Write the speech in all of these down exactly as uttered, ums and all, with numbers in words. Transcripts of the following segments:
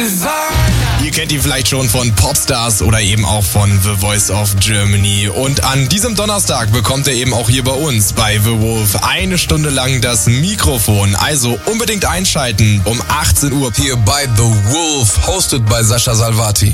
Ihr kennt ihn vielleicht schon von Popstars oder eben auch von The Voice of Germany. Und an diesem Donnerstag bekommt er eben auch hier bei uns bei The Wolf eine Stunde lang das Mikrofon. Also unbedingt einschalten um achtzehn Uhr hier bei The Wolf, hosted by Sascha Salvati.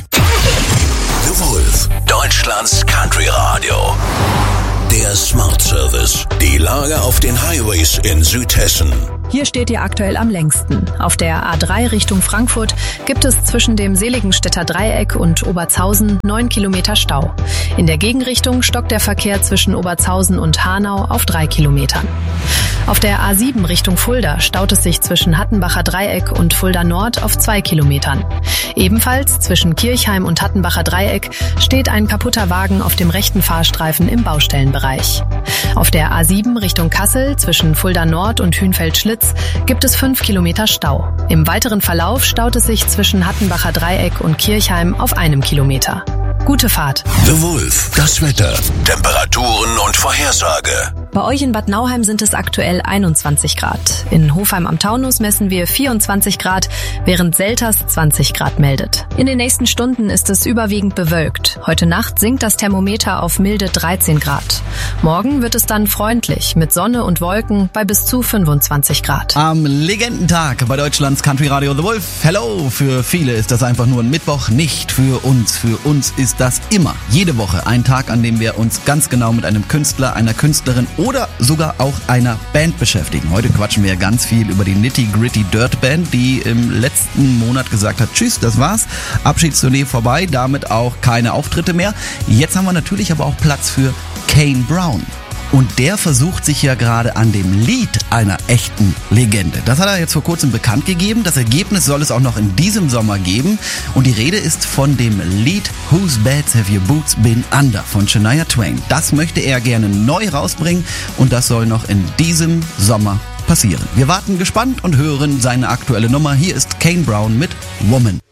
The Wolf, Deutschlands Country Radio. Der Smart Service. Die Lage auf den Highways in Südhessen. Hier steht ihr aktuell am längsten. Auf der A drei Richtung Frankfurt gibt es zwischen dem Seligenstädter Dreieck und Obertshausen neun Kilometer Stau. In der Gegenrichtung stockt der Verkehr zwischen Obertshausen und Hanau auf drei Kilometern. Auf der A sieben Richtung Fulda staut es sich zwischen Hattenbacher Dreieck und Fulda Nord auf zwei Kilometern. Ebenfalls zwischen Kirchheim und Hattenbacher Dreieck steht ein kaputter Wagen auf dem rechten Fahrstreifen im Baustellenbereich. Auf der A sieben Richtung Kassel zwischen Fulda Nord und Hünfeld-Schlitz gibt es fünf Kilometer Stau. Im weiteren Verlauf staut es sich zwischen Hattenbacher Dreieck und Kirchheim auf einem Kilometer. Gute Fahrt. The Wolf, das Wetter, Temperaturen und Vorhersage. Bei euch in Bad Nauheim sind es aktuell einundzwanzig Grad. In Hofheim am Taunus messen wir vierundzwanzig Grad, während Selters zwanzig Grad meldet. In den nächsten Stunden ist es überwiegend bewölkt. Heute Nacht sinkt das Thermometer auf milde dreizehn Grad. Morgen wird es dann freundlich mit Sonne und Wolken bei bis zu fünfundzwanzig Grad. Am Legendentag bei Deutschlands Country Radio The Wolf. Hello! Für viele ist das einfach nur ein Mittwoch, nicht für uns. Für uns ist das immer, jede Woche, ein Tag, an dem wir uns ganz genau mit einem Künstler, einer Künstlerin oder sogar auch einer Band beschäftigen. Heute quatschen wir ganz viel über die Nitty Gritty Dirt Band, die im letzten Monat gesagt hat, tschüss, das war's, Abschiedstournee vorbei, damit auch keine Auftritte mehr. Jetzt haben wir natürlich aber auch Platz für Kane Brown. Und der versucht sich ja gerade an dem Lied einer echten Legende. Das hat er jetzt vor kurzem bekannt gegeben. Das Ergebnis soll es auch noch in diesem Sommer geben. Und die Rede ist von dem Lied Whose Beds Have Your Boots Been Under von Shania Twain. Das möchte er gerne neu rausbringen und das soll noch in diesem Sommer passieren. Wir warten gespannt und hören seine aktuelle Nummer. Hier ist Kane Brown mit Woman.